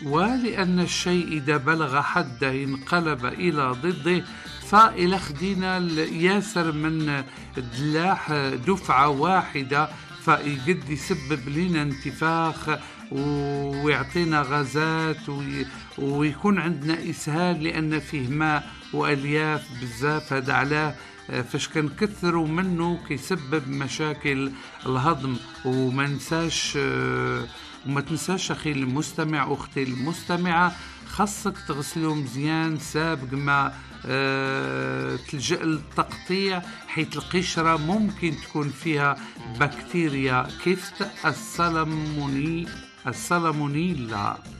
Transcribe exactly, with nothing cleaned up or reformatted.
ولأن الشيء إذا بلغ حده انقلب إلى ضده، فإلى خدينا ياسر من دلاح دفعة واحدة فيقد يسبب لنا انتفاخ ويعطينا غازات ويكون عندنا إسهال لأن فيه ماء وألياف بزاف. هذا علاه فاش كنكثروا منه كيسبب مشاكل الهضم. وما ننساش وما تنساش أخي المستمع أختي المستمعة، خاصك تغسله مزيان سابق ما أه تلجأ للتقطيع، حيث القشرة ممكن تكون فيها بكتيريا كيفت السالموني السالمونيلا.